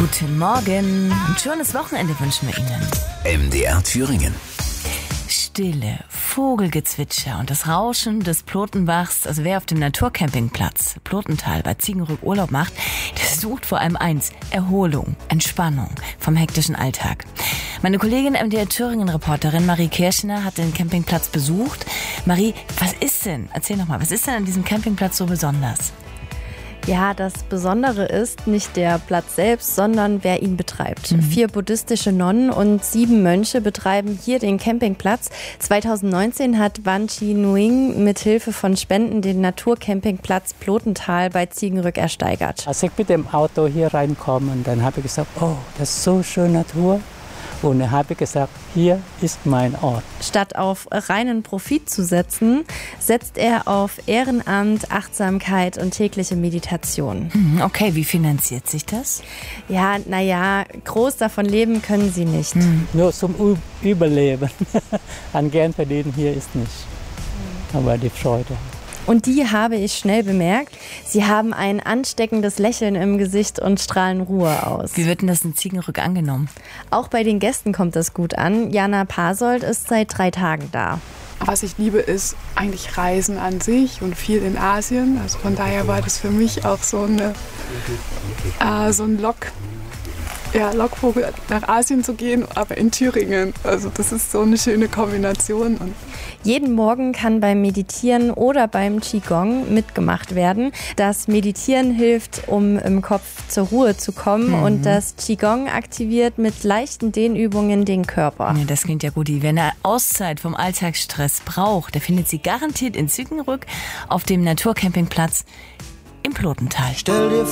Guten Morgen. Ein schönes Wochenende wünschen wir Ihnen. MDR Thüringen. Stille, Vogelgezwitscher und das Rauschen des Plotenbachs. Also wer auf dem Naturcampingplatz Plotental bei Ziegenrück Urlaub macht, der sucht vor allem eins: Erholung, Entspannung vom hektischen Alltag. Meine Kollegin MDR Thüringen-Reporterin Marie Kirschner hat den Campingplatz besucht. Marie, was ist denn? Erzähl noch mal, was ist denn an diesem Campingplatz so besonders? Ja, das Besondere ist nicht der Platz selbst, sondern wer ihn betreibt. 4 buddhistische Nonnen und 7 Mönche betreiben hier den Campingplatz. 2019 hat Wan Chi Nuing mit Hilfe von Spenden den Naturcampingplatz Plotental bei Ziegenrück ersteigert. Als ich mit dem Auto hier reinkomme, dann habe ich gesagt, oh, das ist so schön Natur. Und dann habe ich gesagt, hier ist mein Ort. Statt auf reinen Profit zu setzen, setzt er auf Ehrenamt, Achtsamkeit und tägliche Meditation. Okay, wie finanziert sich das? Ja, groß davon leben können sie nicht. Nur zum Überleben. An Geld verdienen hier ist nicht. Aber die Freude. Und die habe ich schnell bemerkt. Sie haben ein ansteckendes Lächeln im Gesicht und strahlen Ruhe aus. Wie wird denn das in Ziegenrück angenommen? Auch bei den Gästen kommt das gut an. Jana Pasold ist seit 3 Tagen da. Was ich liebe, ist eigentlich Reisen an sich und viel in Asien. Also von daher war das für mich auch so ein Lockvogel nach Asien zu gehen, aber in Thüringen. Also das ist so eine schöne Kombination. Und jeden Morgen kann beim Meditieren oder beim Qigong mitgemacht werden. Das Meditieren hilft, um im Kopf zur Ruhe zu kommen. Und das Qigong aktiviert mit leichten Dehnübungen den Körper. Ja, das klingt ja gut. Wer eine Auszeit vom Alltagsstress braucht, der findet sie garantiert in Ziegenrück auf dem Naturcampingplatz im Plotental. Stell dir